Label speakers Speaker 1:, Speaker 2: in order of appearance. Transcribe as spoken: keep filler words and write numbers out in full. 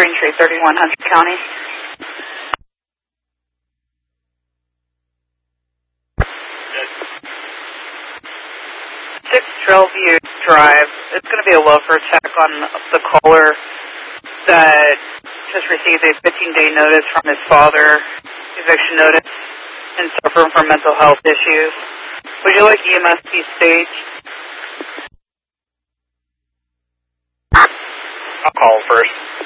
Speaker 1: Braintree, thirty-one hundred County. six Trailview Drive. It's going to be a welfare check on the caller that just received a fifteen-day notice from his father, eviction notice, and suffering from mental health issues. Would you like E M S to be staged?
Speaker 2: I'll call him first.